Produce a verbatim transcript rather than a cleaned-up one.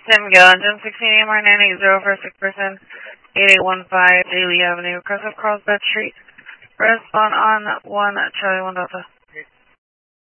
Sam Gillen, Gym sixteen, A M R nine eight zero for sick person, eight eight one five Daly Avenue, across of Carlsbad Street. Respond on one Charlie one Delta.